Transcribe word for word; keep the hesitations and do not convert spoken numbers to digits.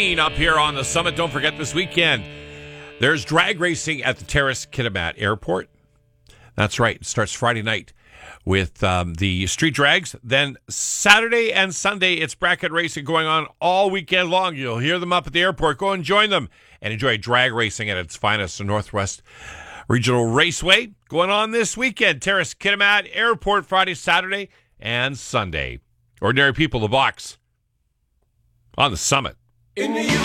Up here on the summit, don't forget this weekend, there's drag racing at the Terrace Kitimat Airport. That's right. It starts Friday night with um, the street drags. Then Saturday and Sunday, it's bracket racing going on all weekend long. You'll hear them up at the airport. Go and join them and enjoy drag racing at its finest. The Northwest Regional Raceway going on this weekend. Terrace Kitimat Airport, Friday, Saturday, and Sunday. Ordinary People, the box on the summit. In the